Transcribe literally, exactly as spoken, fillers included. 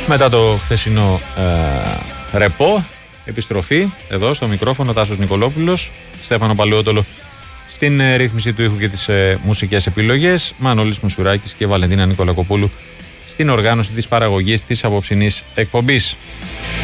Μετά το χθεσινό ε, ρεπό, επιστροφή εδώ στο μικρόφωνο, Τάσος Νικολόπουλος, Στέφανο Παλαιότολο στην ε, ρύθμιση του ήχου και τις ε, μουσικές επιλογές, Μανώλης Μουσουράκης και Βαλεντίνα Νικολακοπούλου στην οργάνωση της παραγωγής της απόψινής εκπομπής.